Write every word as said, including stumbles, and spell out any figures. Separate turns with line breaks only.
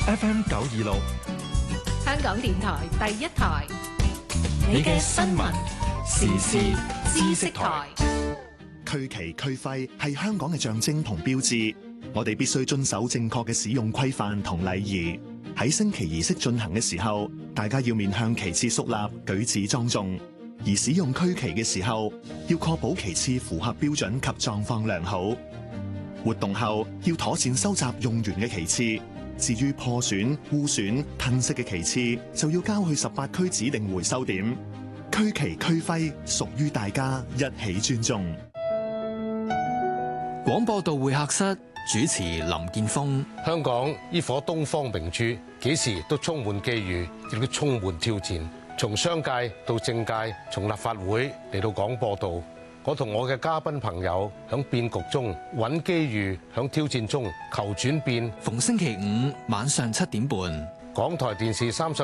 F M 九二六，
香港電台第一台，
你嘅新聞時事知識台。
區旗區徽係香港嘅象徵同標誌，我哋必須遵守正確嘅使用規範同禮儀。喺升旗儀式進行嘅時候，大家要面向旗幟肅立，舉止莊重。而使用區旗嘅時候，要確保旗幟符合標準及狀況良好。活動後要妥善收集用完嘅旗幟。至於破損、污損、褪色嘅旗幟，就要交去十八區指定回收點。區旗區徽屬於大家，一起尊重。
廣播道會客室主持林建峰。
香港呢顆東方明珠，幾時都充滿機遇，亦都充滿挑戰。從商界到政界，從立法會嚟到廣播道，我同我嘅嘉賓朋友響變局中揾機遇，響挑戰中求轉變。
逢星期五晚上七點半，
港台電視三十。